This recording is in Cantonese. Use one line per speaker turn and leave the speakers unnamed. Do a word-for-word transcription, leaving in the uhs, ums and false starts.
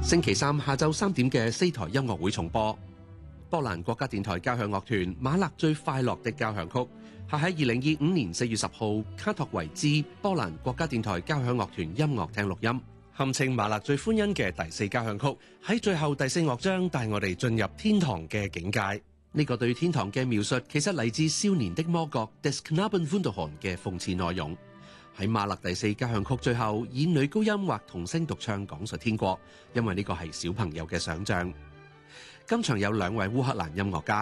星期三下晝三點嘅四台音樂會重播。波蘭國家電台交響樂團馬勒最快樂的交響曲，係喺二零二五年四月十號卡托維茲波蘭國家電台交響樂團音樂廳錄音，堪稱馬勒最歡欣嘅第四交響曲。喺最後第四樂章帶我哋進入天堂嘅境界。呢、這個對天堂嘅描述其實嚟自少年的魔角 Des Knaben Wunderhorn 嘅諷刺內容。喺馬勒第四交響曲最後以女高音或童聲獨唱講述天國，因為呢個係小朋友嘅想象。今場有兩位烏克蘭音樂家。